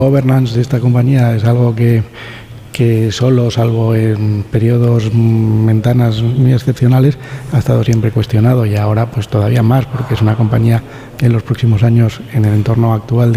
Governance de esta compañía es algo que solo, salvo en periodos, ventanas muy excepcionales, ha estado siempre cuestionado, y ahora pues todavía más, porque es una compañía que en los próximos años, en el entorno actual